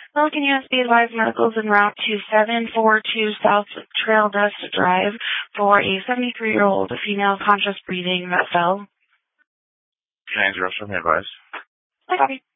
Pelican USB advised medicals en route to 742 South Trail Dust Drive for a 73-year-old female conscious breathing that fell. Can I interrupt from the advice? I copy.